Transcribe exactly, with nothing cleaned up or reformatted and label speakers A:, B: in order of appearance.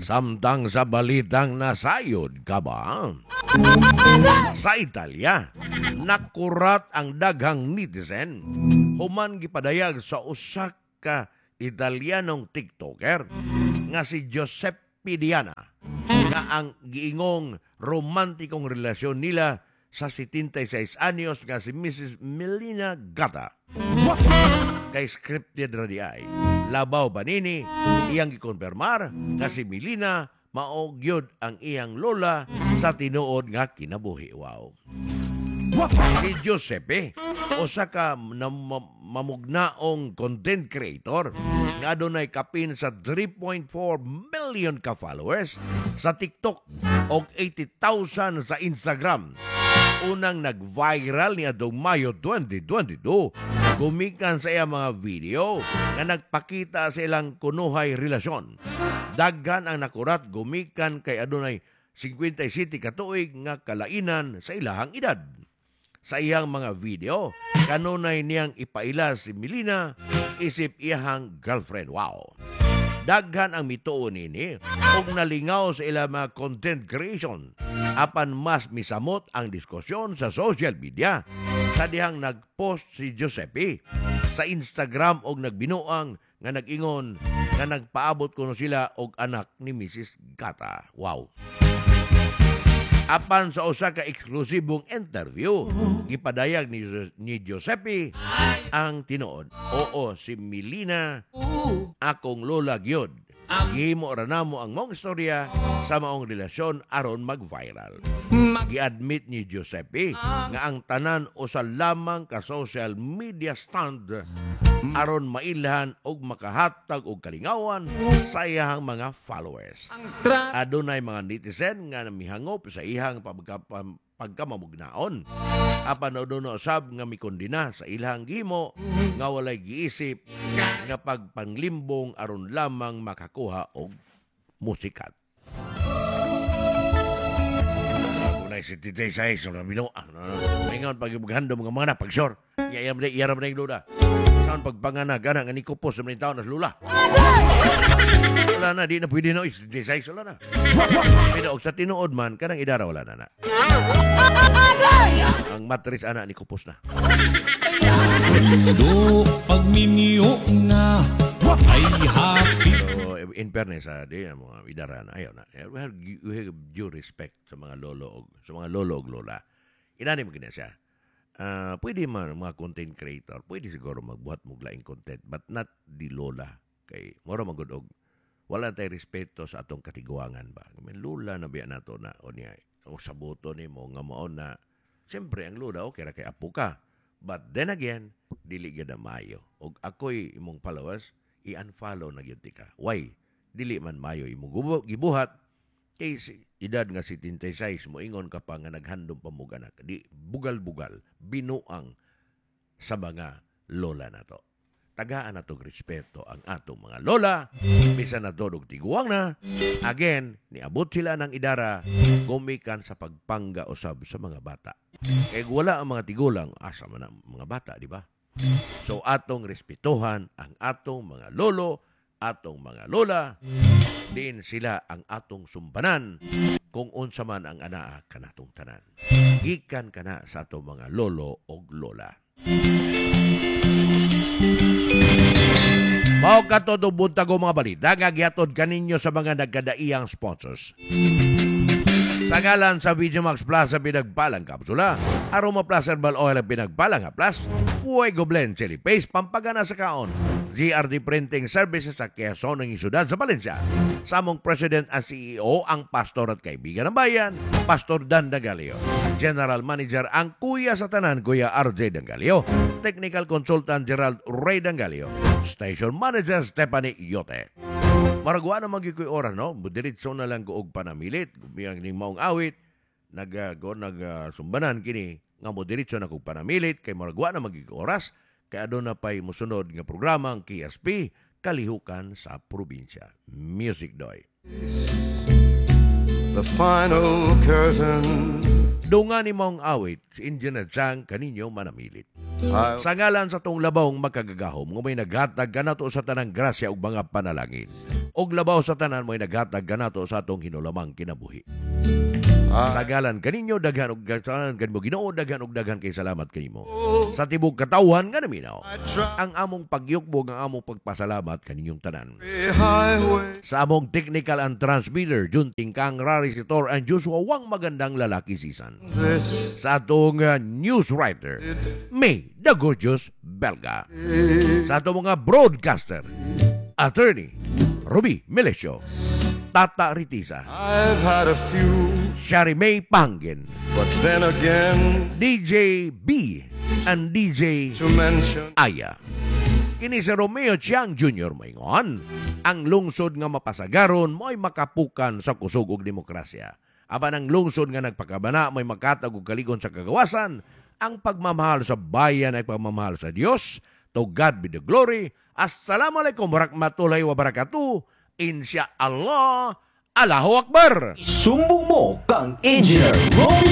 A: Samtang sa balitang nasayod ka ba? Sa Italia, nakurat ang daghang netizen. Human gipadayag sa usa ka Italianong TikToker nga si Giuseppe Diana nga ang giingong romantikong relasyon nila sa seventy-six anyos nga si Missus Melina Gata. Kay scripted radi ay labaw ba nini iyang gikonfirmar nga si Melina mao gyud ang iyang lola sa tinuod nga kinabuhi. Wow. Si Giuseppe usa ka mamugnaong content creator nga adunay kapin sa three point four million ka followers sa TikTok og eighty thousand sa Instagram. Unang nag-viral ni adtong Mayo twenty twenty-two gumikan sa iya mga video nga nagpakita sa ilang kunuhay relasyon. Daghan ang nakurat gumikan kay adunay fifty-seven ka tuig nga kalainan sa ilahang edad. Sa iyang mga video, kanunay niyang ipaila si Melina isip iyang girlfriend. Wow! Daghan ang mituon nini ug nalingaw sa ilang mga content creation. Apan mas misamot ang diskusyon sa social media sa dihang nagpost si Giuseppe sa Instagram og nagbinuang nga nag-ingon nga nagpaabot kuno sila og anak ni Missus Gata. Wow! Apan sa usa ka eksklusibong interview, gipadayag ni, ni Giuseppe ang tinuod. Oo, si Melina, akong lola gyud. Gihimo ra namo ang mong istorya sa maong relasyon aron mag-viral. Gi-admit ni Giuseppe nga ang tanan usa lamang ka social media stand aron mailhan og makahatag og kalingawan sa iyang mga followers. Adunay mga netizen nga namihangop sa iyang pagkamamugnaon. Apan aduna usab nga mikondina sa ilang gihimo nga walay giisip nga pagpanglimbong aron lamang makakuha og musikat. Unay si Titay Sais na bino ang ingon pagibughandom nga mga pagsor. Iyam na iyam na lula. Saan pagpangana gana nga ni kupos sa mga taon na lula. Wala na, di na pwede na. Si Titay Sais wala na. Pero og sa tinuod man, kanang idara wala na na. Ang matris ana ni kupos na.
B: Mundo pagminiyo na ay happy.
A: So, in fairness, uh, di ang mga idaran, ayaw na. We have, we have due respect sa mga lolo o sa mga lolo o lola. Inani mo gina siya. Uh, pwede man mga content creator, pwede siguro magbuhat mo laing content, but not di lola. Kay moro magudog. Wala tayo respeto sa atong katiguangan ba. May lola na biya nato na o niya. O sabuto ni mo nga maon na. Siyempre, ang lola, okay ra kay apo ka. But then again, dili gyud na mayo. Og ako'y imong followers, i-unfollow na gyud ka. Why? Dili man mayo imong gibuhat kay edad nga si seventy-six mo ingon ka pa nga naghandom pa mo anak. Di bugal-bugal, binuang sa mga lola nato. Tagaan nato respeto ang atong mga lola, bisan na to og tiguang na. Again, niabot sila ng idara, gumikan sa pagpangga usab sa mga bata. Kaya wala ang mga tigulang, asa man ang mga bata, di ba? So atong respetuhan ang atong mga lolo, atong mga lola, din sila ang atong sumbanan kung unsa man ang anaa kanatong tanan. Gikan kana sa atong mga lolo o lola. Mao katodo buntag o mga balita nga gihatod kaninyo sa mga nagkadaiyang sponsors. Sa ngalan sa Vigimax Plus sa pinagpalang kapsula, Aroma Plus Herbal Oil ang pinagpalang Plus, Fuego Blend Chili Paste, pampagana sa kaon, G R D Printing Services sa Quezon ng Isudad sa Valencia. Samong President at C E O ang pastor at kaibigan ng bayan, Pastor Dan Dangalio. General Manager ang kuya sa tanan, Kuya R J Dangalio. Technical Consultant Gerald Ray Dangalio. Station Manager Stephanie Yote. Maragwa na magikoy oras, no? Diretso na lang ko og panamilit. Biyang ning maong awit, nag, go, nag uh, sumbanan kini, nga mo diretso na kong panamilit, kay maragwa na magikoy oras, kaya doon na pa'y musunod nga programa ang K S P, Kalihukan sa Probinsya. Music Doy.
C: The final curtain
A: Dunga ni mong awit, si Engineer Chang kaninyo manamilit.
C: I
A: Sa ngalan sa tong labawng magkagagahom, nga may naghatag kanato sa tanang grasya ug mga panalangin. Og labaw sa tanan mo'y naghatag kanato sa atong hinulamang kinabuhi. Sa ngalan kaninyo daghan og daghan kanimo Ginoo, daghan og daghan kay salamat kanimo. Sa tibok katawhan nga naminaw, ang among pagyukbog, ang among pagpasalamat kaninyong tanan.
C: highway.
A: Sa among technical and transmitter, Junting Kang Rarisitor and Joshua Wang magandang lalaki sisan.
C: This
A: Sa atong uh, news writer, May the Gorgeous Belga. Sa atong mga broadcaster, Attorney Ruby Melesio, Tata Ritisa,
C: I've had a few,
A: Shari May Pangin,
C: but then again,
A: D J B, and D J
C: to mention
A: Aya. Kini si Romeo Chiang Junior moingon, ang lungsod nga mapasagaron mo'y makapukan sa kusog ug demokrasya. Aban ang lungsod nga nagpakabana mo'y makatag og kaligon sa kagawasan, ang pagmamahal sa bayan ay pagmamahal sa Dios. To God be the glory. Assalamualaikum warahmatullahi wabarakatuh. Insya Allah. Allahu Akbar.
D: Sumbong mo kang Engineer Romy